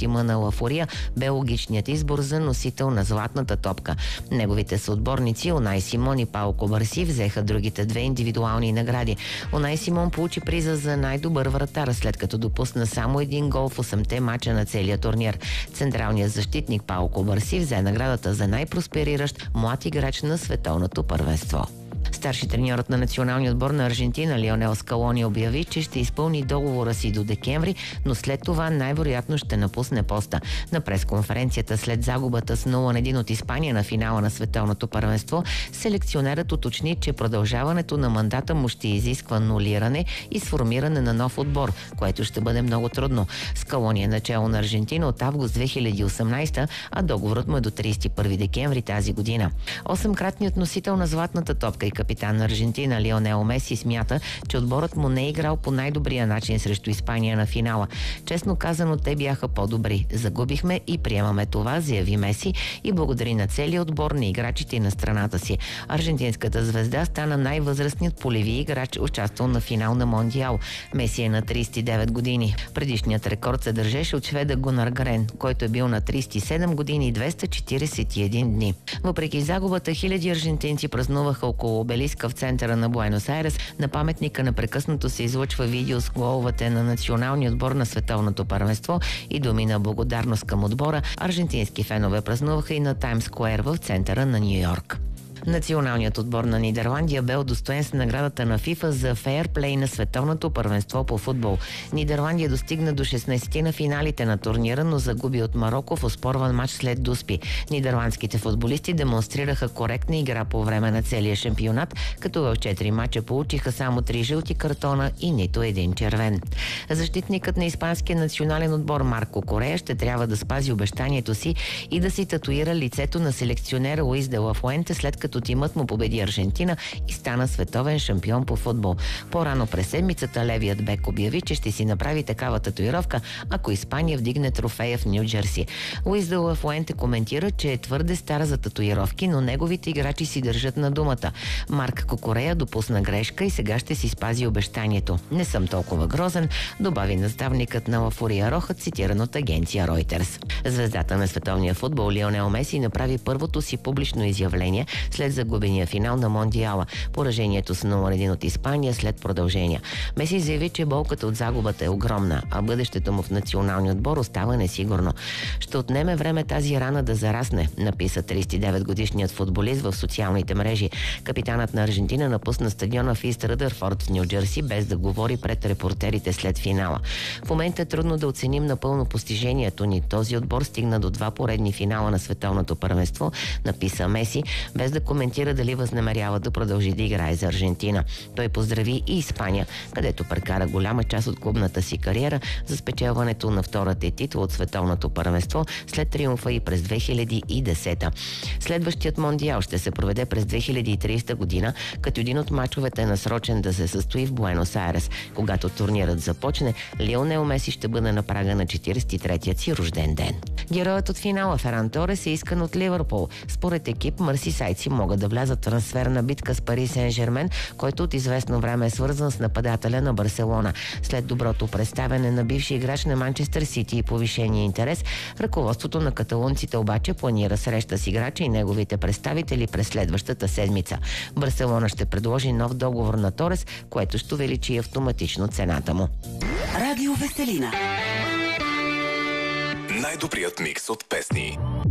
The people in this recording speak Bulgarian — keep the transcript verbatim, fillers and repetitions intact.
тима на Лафория бе логичният избор за носител на златната топка. Неговите съотборници Унай Симон и Пао Кубарси взеха другите две индивидуални награди. Унай Симон получи приза за най-добър вратар, след като допусна само един гол в осемте мача на целия турнир. Централният защитник Пао Кубарси взе наградата за най-проспериращ млад играч на световното първенство. Старши треньорът на националния отбор на Аржентина Лионел Скалони обяви, че ще изпълни договора си до декември, но след това най-вероятно ще напусне поста. На пресконференцията след загубата с нула на един от Испания на финала на световното първенство, селекционерът уточни, че продължаването на мандата му ще изисква нулиране и сформиране на нов отбор, което ще бъде много трудно. Скалони е начало на Аржентина от август две хиляди и осемнадесета, а договорът му е до тридесет и първи декември тази година. Осемкратният носител на златната топка и капитан на Аржентина Лионел Меси смята, че отборът му не е играл по най-добрия начин срещу Испания на финала. Честно казано, те бяха по-добри. Загубихме и приемаме това, заяви Меси и благодари на целия отбор, на играчите и на страната си. Аржентинската звезда стана най-възрастният полеви играч, участвал на финал на Мондиал. Меси е на тридесет и девет години. Предишният рекорд се държеше от шведа Гунар Грен, който е бил на тридесет и седем години и двеста четиридесет и един дни. Въпреки загубата, хиляди аржентинци празнуваха около обелиска в центъра на Буенос Айрес. На паметника непрекъснато се излъчва видео с головете на националния отбор на световното първенство и думи на благодарност към отбора. Аржентински фенове празнуваха и на Таймс Скуер в центъра на Ню Йорк. Националният отбор на Нидерландия бе удостоен с наградата на ФИФА за фейерплей на световното първенство по футбол. Нидерландия достигна до шестнадесети на финалите на турнира, но загуби от Мароко в оспорван матч след дуспи. Нидерландските футболисти демонстрираха коректна игра по време на целия шампионат, като в четири мача получиха само три жълти картона и нито един червен. Защитникът на испанския национален отбор Марко Корея ще трябва да спази обещанието си и да си татуира лицето на селекционера Луис де ла Фуенте, след като тимът му победи Аржентина и стана световен шампион по футбол. По-рано през седмицата левият бек обяви, че ще си направи такава татуировка, ако Испания вдигне трофея в Ню Джерси. Луис де ла Фуенте коментира, че е твърде стара за татуировки, но неговите играчи си държат на думата. Марк Кокорея допусна грешка и сега ще си спази обещанието. Не съм толкова грозен, добави наставникът на Лафория Роха, цитиран от агенция Reuters. Звездата на световния футбол Лионел Меси направи първото си публично изявление след загубения финал на Мондиала. Поражението с нула на един от Испания след продължение. Меси заяви, че болката от загубата е огромна, а бъдещето му в националния отбор остава несигурно. Ще отнеме време тази рана да зарасне, написа тридесет и девет годишният футболист в социалните мрежи. Капитанът на Аржентина напусна стадиона в Ист Ръдърфорд в Ню Джерси без да говори пред репортерите след финала. В момента е трудно да оценим напълно постижението ни. Този отбор стигна до два поредни финала на световното първенство, написа Меси, без да коментира дали възнамерява да продължи да играе за Аржентина. Той поздрави и Испания, където прекара голяма част от клубната си кариера за спечелването на втората титла от световното първенство след триумфа и през две хиляди и десета. Следващият мондиал ще се проведе през две хиляди и тридесета година, като един от мачовете е насрочен да се състои в Буенос Айрес. Когато турнирът започне, Лионел Меси ще бъде на прага на четиридесет и третият си рожден ден. Героят от финала Феран Торес е искан от Ливърпул. Според екип, марсисайци могат да влязат в трансферна битка с Пари Сен-Жермен, който от известно време е свързан с нападателя на Барселона. След доброто представяне на бивши играч на Манчестър Сити и повишения интерес, ръководството на каталунците обаче планира среща с играча и неговите представители през следващата седмица. Барселона ще предложи нов договор на Торес, което ще увеличи автоматично цената му. Радио Веселина. Най-добрият микс от песни.